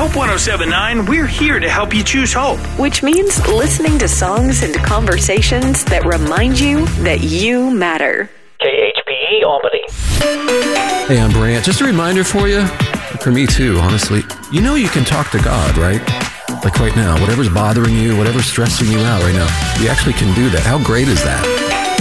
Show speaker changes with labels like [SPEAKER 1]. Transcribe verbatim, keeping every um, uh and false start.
[SPEAKER 1] Hope one oh seven point nine, we're here to help you choose hope.
[SPEAKER 2] Which means listening to songs and conversations that remind you that you matter.
[SPEAKER 3] K H P E Albany.
[SPEAKER 4] Hey, I'm Brant. Just a reminder for you, for me too, honestly. You know you can talk to God, right? Like right now, whatever's bothering you, whatever's stressing you out right now, you actually can do that. How great is that?